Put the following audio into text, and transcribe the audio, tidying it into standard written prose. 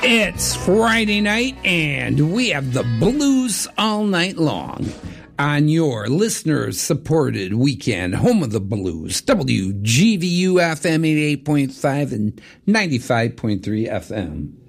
It's Friday night, and we have the blues all night long on your listener-supported weekend home of the blues, WGVU FM 88.5 and 95.3 FM.